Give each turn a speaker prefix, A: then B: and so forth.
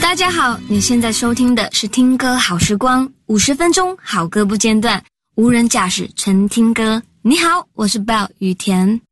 A: 大家好，你现在收听的是听歌好时光，50分钟好歌不间断，无人驾驶纯听歌。你好，我是 Bell 雨田。